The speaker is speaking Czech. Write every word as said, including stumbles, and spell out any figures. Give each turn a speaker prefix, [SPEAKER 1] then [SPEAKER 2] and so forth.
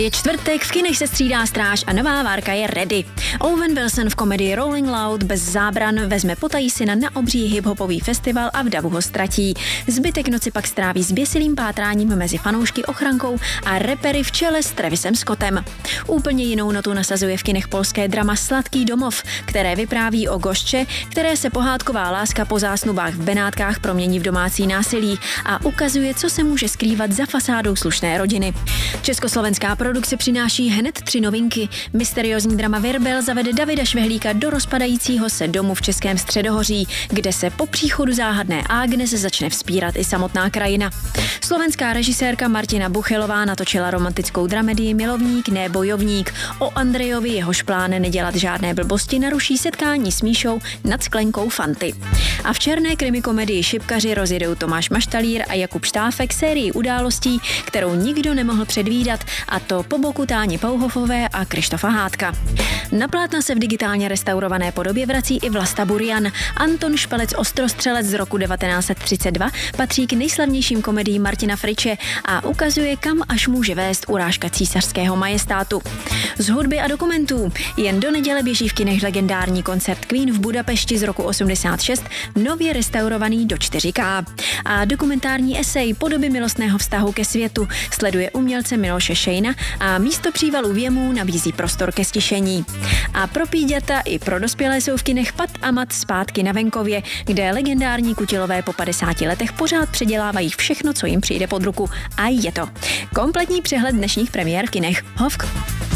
[SPEAKER 1] Je čtvrtek, v kinech se střídá stráž a nová várka je ready. Owen Wilson v komedii Rolling Loud bez zábran vezme potají syna na obří hip-hopový festival a v davu ho ztratí. Zbytek noci pak stráví s běsilým pátráním mezi fanoušky, ochrankou a repery v čele s Travisem Scottem. Úplně jinou notu nasazuje v kinech polské drama Sladký domov, které vypráví o Gošče, které se pohádková láska po zásnubách v Benátkách promění v domácí násilí a ukazuje, co se může skrývat za fasádou slušné rodiny. Československá produkce přináší hned tři novinky. Mysteriózní drama Virbel zavede Davida Švehlíka do rozpadajícího se domu v Českém Středohoří, kde se po příchodu záhadné Agnes začne vzpírat i samotná krajina. Slovenská režisérka Martina Buchelová natočila romantickou dramedii Milovník, ne bojovník. O Andrejovi, jehož plán nedělat žádné blbosti, naruší setkání s Míšou nad sklenkou Fanty. A v černé krimikomedii Šipkaři rozjedou Tomáš Maštalír a Jakub Štáfek sérii událostí, kterou nikdo nemohl předvídat, a to po boku Táni Pauhofové a Krištofa Hádka. Na plátna se v digitálně restaurované podobě vrací i Vlasta Burian. Anton Špelec Ostrostřelec z roku devatenáct set třicet dva patří k nejslavnějším komediím Martina Friče a ukazuje, kam až může vést urážka císařského majestátu. Z hudby a dokumentů jen do neděle běží v kinech legendární koncert Queen v Budapešti z roku osmdesát šest, nově restaurovaný do čtyři ká. A dokumentární esej Podoby milostného vztahu ke světu sleduje umělce Miloše Šejna a místo přívalu věmů nabízí prostor ke stišení. A pro píďata i pro dospělé jsou v kinech Pat a Mat zpátky na venkově, kde legendární kutilové po padesáti letech pořád předělávají všechno, co jim přijde pod ruku. A je to kompletní přehled dnešních premiér v kinech. Hovk.